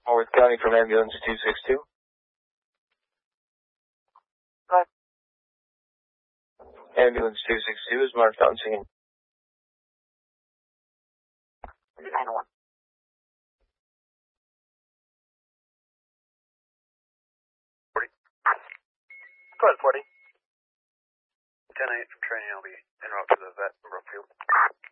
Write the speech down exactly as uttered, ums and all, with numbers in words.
Haworth County from ambulance two six two. Hi. Ambulance two six two is marked on scene. nine one. forty. Go ahead, forty. ten eight from training, I'll be en route to the vet in Brookfield.